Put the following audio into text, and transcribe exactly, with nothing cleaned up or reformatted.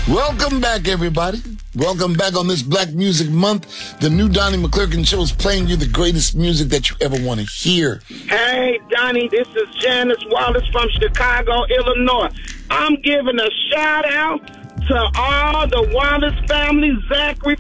Welcome back, everybody. Welcome back on this Black Music Month. The new Donnie McClurkin Show is playing you the greatest music that you ever want to hear. Hey, Donnie, this is Janice Wallace from Chicago, Illinois. I'm giving a shout-out to all the Wallace family, Zachary